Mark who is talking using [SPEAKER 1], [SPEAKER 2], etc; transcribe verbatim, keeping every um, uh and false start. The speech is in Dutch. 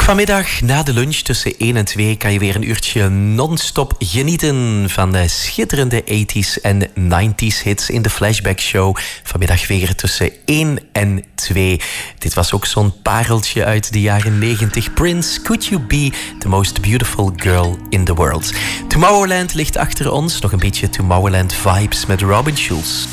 [SPEAKER 1] Vanmiddag na de lunch tussen één en twee kan je weer een uurtje non-stop genieten van de schitterende tachtiger en negentiger hits in de Flashback Show. Vanmiddag weer tussen één en twee. Dit was ook zo'n pareltje uit de jaren negentig. Prince, Could You Be the Most Beautiful Girl in the World. Tomorrowland ligt achter ons. Nog een beetje Tomorrowland vibes met Robin Schulz.